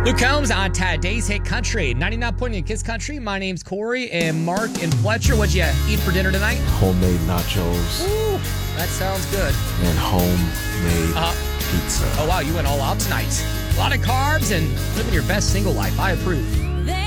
Luke Combs on today's Hit Country. 99.9 Kiss Country. My name's Corey and Mark and Fletcher. What'd you eat for dinner tonight? Homemade nachos. Ooh, that sounds good. And homemade pizza. Oh, wow, you went all out tonight. A lot of carbs and living your best single life. I approve.